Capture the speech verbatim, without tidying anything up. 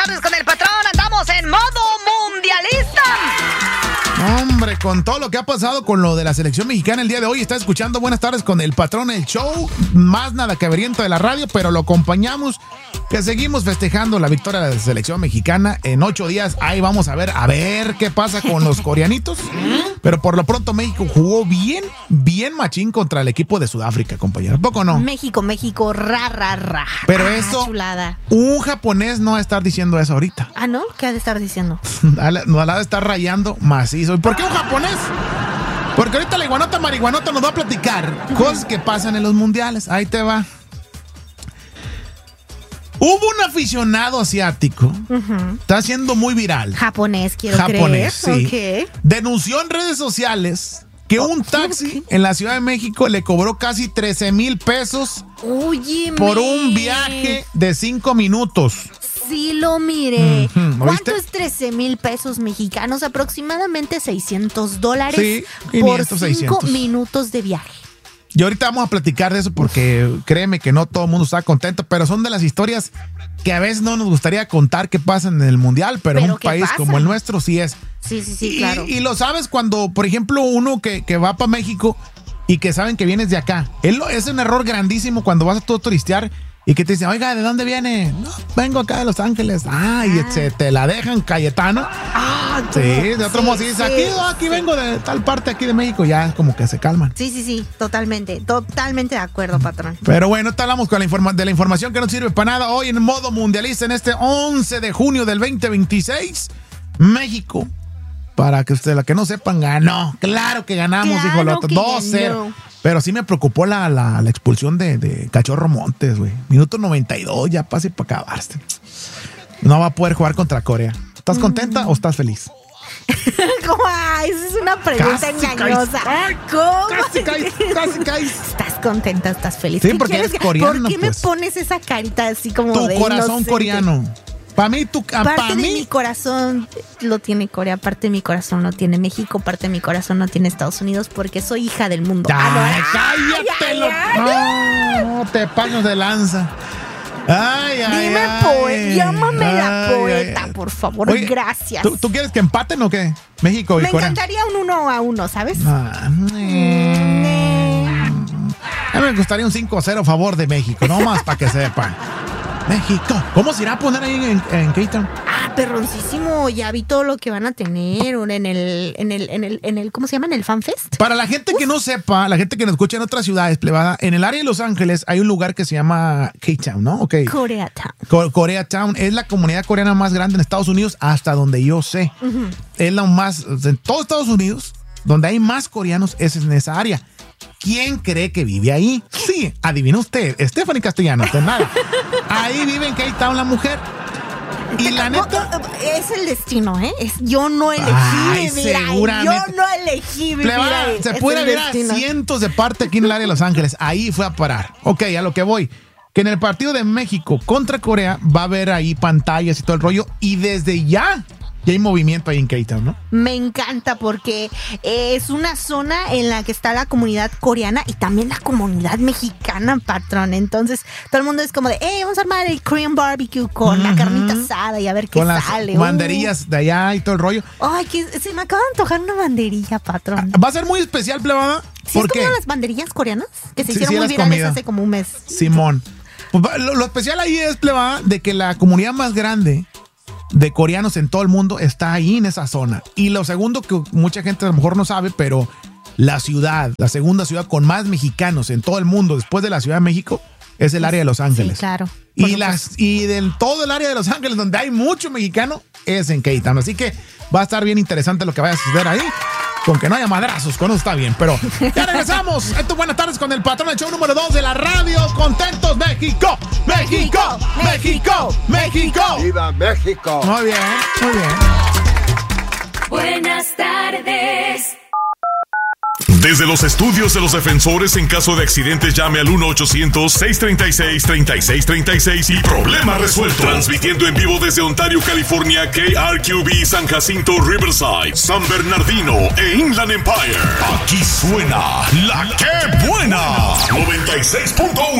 Con el patrón andamos en modo mundialista. Hombre, con todo lo que ha pasado con lo de la selección mexicana el día de hoy, está escuchando Buenas Tardes con el patrón, el show más nada que averiento de la radio, pero lo acompañamos, que seguimos festejando la victoria de la selección mexicana en ocho días. Ahí vamos a ver, a ver qué pasa con los coreanitos. Pero por lo pronto México jugó bien, bien machín contra el equipo de Sudáfrica, compañero. ¿Poco no? México, México, ra, ra, ra. Pero ah, eso, chulada. Un japonés no va a estar diciendo eso ahorita. Ah, ¿no? ¿Qué ha de estar diciendo? Nos la ha de estar rayando macizo. ¿Y por qué un japonés? Porque ahorita la iguanota marihuanota nos va a platicar uh-huh. cosas que pasan en los mundiales. Ahí te va. Hubo un aficionado asiático, uh-huh. está siendo muy viral. Japonés, quiero Japonés, creer. Sí. Okay. Denunció en redes sociales que un taxi okay. en la Ciudad de México le cobró casi trece mil pesos Óyeme. por un viaje de cinco minutos. Sí lo miré. Uh-huh. ¿Cuánto es trece mil pesos mexicanos? Aproximadamente seiscientos dólares sí, por cinco minutos de viaje. Y ahorita vamos a platicar de eso porque créeme que no todo el mundo está contento, pero son de las historias que a veces no nos gustaría contar que pasan en el mundial, pero, pero en un país pasa? como el nuestro sí es. Sí, sí, sí, y, claro. Y lo sabes cuando, por ejemplo, uno que, que va para México y que saben que vienes de acá. Él, es un error grandísimo cuando vas a todo turistear y que te dicen, oiga, ¿de dónde viene? No, vengo acá de Los Ángeles. Ah, y ah. Se, te la dejan Cayetano. Ah, sí, de otro sí, modo, si dices, sí, aquí, oh, aquí sí. vengo de tal parte aquí de México, ya como que se calman. Sí, sí, sí, totalmente, totalmente de acuerdo, patrón. Pero bueno, te hablamos con la informa- de la información que no sirve para nada hoy en modo mundialista en este once de junio del veinte veintiséis. México, para que ustedes, la que no sepan, ganó. Claro que ganamos, claro dijo el otro, dos cero. Pero sí me preocupó la, la, la expulsión de, de Cachorro Montes, güey. Minuto noventa y dos, ya pase para acabarse. No va a poder jugar contra Corea. ¿Estás contenta mm. o estás feliz? ¿Cómo? Ay, esa es una pregunta casi engañosa. Ay, ¿Cómo? Casi caes, casi caes. ¿Estás contenta? ¿Estás feliz? Sí, porque eres coreano. ¿Por qué pues? me pones esa carita así como tu de Tu corazón inocente? coreano. Para mí, tu, parte pa de mí, mi corazón lo tiene Corea, parte de mi corazón lo tiene México, parte de mi corazón lo tiene Estados Unidos, porque soy hija del mundo. Ay, ah, cállate, ay, lo, ay, no, ay. no te pases de lanza. Ay, ay, Dime ay, poeta, llámame ay, la ay, poeta, ay. por favor, Oye, gracias. ¿tú, ¿Tú quieres que empaten o qué? México y Me Corea. Me encantaría un uno a uno, ¿sabes? Ah, eh. A mí me gustaría un cinco a cero a favor de México, no más para que sepan. México. ¿Cómo se irá a poner ahí en, en K-Town? Ah, perroncísimo. Ya vi todo lo que van a tener en el, en el, en el, en el, ¿cómo se llama? En el FanFest. Para la gente Uf. que no sepa, la gente que nos escucha en otras ciudades, plebada, en el área de Los Ángeles hay un lugar que se llama K-Town, ¿no? Okay. Koreatown. Co- Koreatown es la comunidad coreana más grande en Estados Unidos, hasta donde yo sé. Uh-huh. Es la más, en todo Estados Unidos, donde hay más coreanos, es en esa área. ¿Quién cree que vive ahí? Sí, adivina usted, Stephanie Castellanos, de nada. Ahí vive en K-Town la mujer. Y la neta... Es el destino, ¿eh? Es, yo no elegí Ay, vivir ahí. Yo no elegí vivir Pleba, ahí. Se es puede ver a cientos de partes aquí en el área de Los Ángeles. Ahí fue a parar. Ok, a lo que voy. Que en el partido de México contra Corea va a haber ahí pantallas y todo el rollo. Y desde ya... Y hay movimiento ahí en K-Town, ¿no? Me encanta porque es una zona en la que está la comunidad coreana y también la comunidad mexicana, patrón. Entonces, todo el mundo es como de, hey, vamos a armar el Korean barbecue con uh-huh. la carnita asada y a ver qué con sale. Las banderillas uh. de allá y todo el rollo. Ay, que se me acaba de antojar una banderilla, patrón. Va a ser muy especial, plebada. ¿Sí ¿Por es qué? como las banderillas coreanas? Que se sí, hicieron sí, muy virales comida. hace como un mes. Simón. Pues, lo, lo especial ahí es, plebada, de que la comunidad más grande de coreanos en todo el mundo está ahí en esa zona. Y lo segundo que mucha gente a lo mejor no sabe, pero la ciudad, la segunda ciudad con más mexicanos en todo el mundo después de la Ciudad de México es el área de Los Ángeles. Sí, claro. Y, las, y del todo el área de Los Ángeles donde hay mucho mexicano es en K-Town. Así que va a estar bien interesante lo que vaya a suceder ahí. Con que no haya madrazos, con eso está bien. Pero ya regresamos. Esto, buenas tardes con el patrón del show número dos de la radio. Contentos, México, México, México, México. ¡Viva México! Muy bien, muy bien. Buenas tardes. Desde los estudios de los defensores, en caso de accidentes, llame al uno ochocientos, seiscientos treinta y seis, treinta y seis treinta y seis y problema resuelto. Transmitiendo en vivo desde Ontario, California, K R Q B, San Jacinto, Riverside, San Bernardino e Inland Empire. Aquí suena la que buena. noventa y seis punto uno.